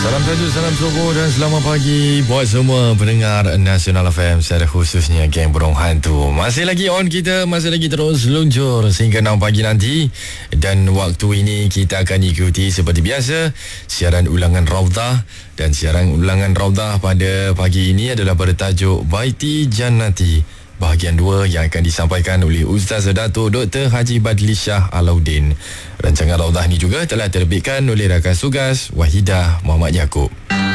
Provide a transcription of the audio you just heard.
Salam tajuk, salam subuh dan selamat pagi buat semua pendengar Nasional FM, secara khususnya geng Burung Hantu. Masih lagi on kita, masih lagi terus luncur sehingga 6 pagi nanti. Dan waktu ini kita akan ikuti seperti biasa siaran ulangan Raudah. Dan siaran ulangan Raudah pada pagi ini adalah bertajuk Baiti Jannati bahagian 2 yang akan disampaikan oleh Ustaz Dato' Dr. Haji Badli Shah Alauddin. Rancangan Raudah ni juga telah diterbitkan oleh rakan tugas Wahidah Muhammad Yaakob.